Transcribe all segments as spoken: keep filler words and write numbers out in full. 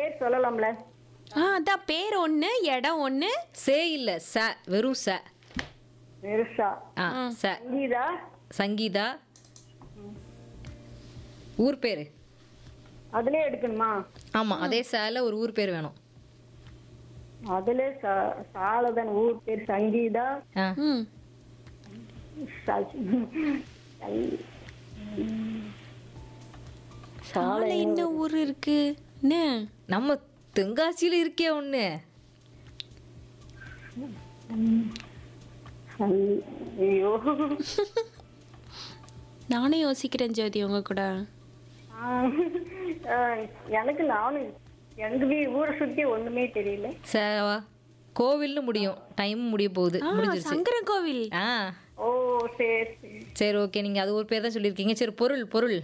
பேர் சொல்லலாம்ல? ஆ அதான் பேர் ஒண்ணு, இடம் ஒண்ணு. சே இல்ல ச, வெறும் ச. பெருசா. ஆ ச. சங்கீதா. சங்கீதா. ஊர் பேரு. அதுலயே எடுக்கணுமா? ஆமா, அதே சால ஒரு ஊர் பேர் வேணும். அதுல சா- சாலதன் ஊர் பேர் சங்கீதா. ஆ, ம். ச- சை- சாலை என்ன ஊர் இருக்கு? என்ன? நம்ம தென்காசியில இருக்கே ஒண்ணு. சங்- ஐயோ. நானே யோசிக்கிறேன் ஜோதி உங்க கூட. ஆ, ஆ, எனக்கு நானும் எங்க வீ ஊரை சுத்தி ஒண்ணுமே தெரியல. ச கோவில்னு முடியும். டைம் முடிய போகுது. ஆ, முடிஞ்சிருச்சு. சங்கரன் கோவில். ஆ ஓ சரி சரி. சரி, ஓகே. நீங்க அது ஒரு பேர் தான் சொல்லியிருக்கீங்க. சரி, பொருள் பொருள்.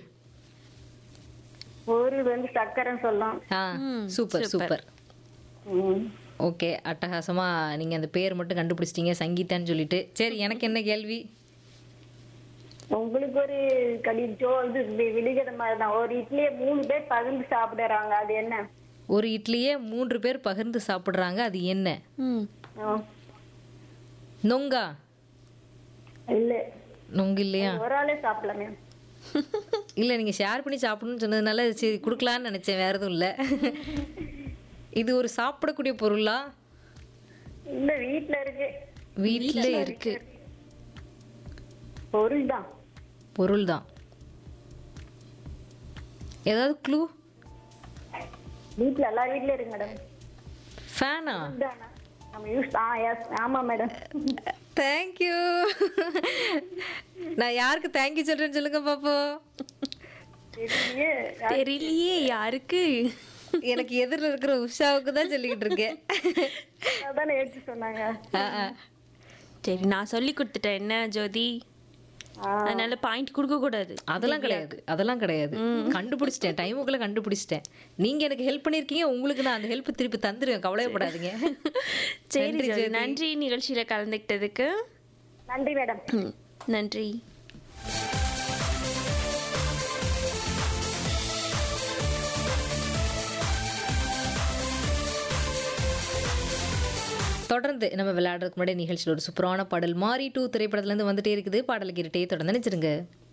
ஊரு வந்து சக்கரைன்னு சொல்லலாம். ஆ ம், சூப்பர் சூப்பர். சூப்பர். ம். ஓகே, அட்டகாசமா நீங்க அந்த பேர் மட்டும் கண்டுபிடிச்சிட்டீங்க, சங்கீதான்னு சொல்லிட்டு. சரி, எனக்கு என்ன கேள்வி? உங்களுக்கு ஒரு கடி ஜோ இது வி- விழுகிற மாதிரி தான். ஒரு இட்லியை மூணு பேர் பகிர்ந்து சாப்பிடுறாங்க, அது என்ன? ஒரு இட்லியே மூன்று பேர் பகிர்ந்து சாப்பிடுறாங்க, அது என்ன? ம். ஆ. நொங்கா? இல்ல, நொங்கு இல்லையா? ஒரு ஆளே சாப்பிடலாமே. இல்ல, நீங்க ஷேர் பண்ணி சாப்பிடணும்னு சொன்னதுனால சரி கொடுக்கலான்னு நினைச்சேன், வேற எதுவும் இல்ல. இது ஒரு சாப்பிடக்கூடிய பொருளா? இல்ல, வீட்டுல இருக்கு. வீட்ல இருக்கு. பொருள் தான். பொருள் தான். ஏதாவது க்ளூ? வீட்டுல எல்லா வீட்லயும் இருக்கு மேடம். ஃபேனா? இதுதானா? நம்ம யூஸ் ஆ எஸ் ஆமா மேடம். தேங்க்யூ. நான் யாருக்கு தேங்க்யூ சொல்றேன்னு சொல்லுங்க பாப்போம். தெரியலையே. தெரியலையே யாருக்கு. எனக்கு எதிரில் இருக்கிற உஷாவுக்கு தான் சொல்லிக்கிட்டு இருக்கேன். அதானே எடுத்து சொன்னாங்க. ஆ, ஆ. சரி, நான் சொல்லி கொடுத்துட்டேன் என்ன ஜோதி. ஆ. அதனால பாயிண்ட் கொடுக்க கூடாது. அதெல்லாம் கிடையாது, அதெல்லாம் கிடையாது. கண்டுபிடிச்சிட்டேன், டைமுக்குள்ள கண்டுபிடிச்சிட்டேன். நீங்க எனக்கு ஹெல்ப் பண்ணிருக்கீங்க, உங்களுக்கு நான் அந்த ஹெல்ப் திருப்பி தந்துருவேன், கவலையப்படாதீங்க. சரி நன்றி ஜோதி, ஜோதி. நன்றி நிகழ்ச்சியில கலந்துக்கிட்டதுக்கு. நன்றி மேடம். ம், நன்றி. தொடர்ந்து நம்ம விளையாடுறதுக்கு முன்னாடி நிகழ்ச்சியில் ஒரு சூப்பரான பாடல் மாரி டூ திரைப்படத்துல இருந்து வந்துட்டே இருக்குது. பாடல் கேட்டுட்டே தொடர்ந்து நினைச்சிருங்க.